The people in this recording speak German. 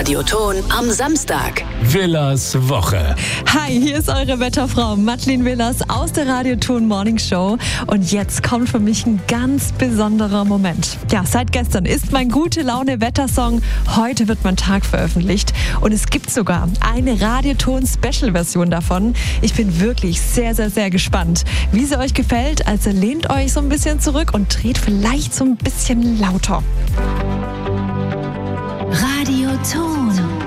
Radioton am Samstag. Willers Woche. Hi, hier ist eure Wetterfrau Madeleine Willers aus der Radioton Morning Show. Und jetzt kommt für mich ein ganz besonderer Moment. Ja, seit gestern ist mein Gute-Laune-Wettersong Heute wird mein Tag veröffentlicht. Und es gibt sogar eine Radioton-Special-Version davon. Ich bin wirklich sehr, sehr, sehr gespannt, wie sie euch gefällt. Also lehnt euch so ein bisschen zurück und dreht vielleicht so ein bisschen lauter. Radioton.